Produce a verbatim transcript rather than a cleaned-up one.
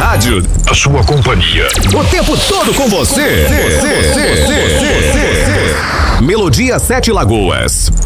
rádio, a sua companhia, o tempo todo com você. Melodia Sete Lagoas.